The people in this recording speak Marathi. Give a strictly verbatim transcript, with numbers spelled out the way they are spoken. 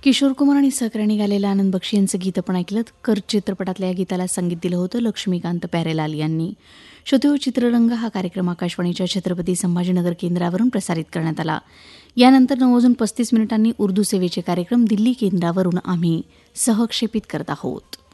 किशोर कुमार आणि सहकाऱ्यांनी गायलेलं आनंद बक्षी यांचं गीत आपण ऐकलं. कर चित्रपटातल्या या गीताला संगीत दिलं होतं लक्ष्मीकांत प्यारेलाल यांनी. श्रोते हो, चित्ररंग हा कार्यक्रम आकाशवाणीच्या छत्रपती संभाजीनगर केंद्रावरून प्रसारित करण्यात आला. यानंतर नऊ वाजून पस्तीस मिनिटांनी उर्दू सेवेचे कार्यक्रम दिल्ली केंद्रावरून आम्ही सहक्षेपित करत आहोत.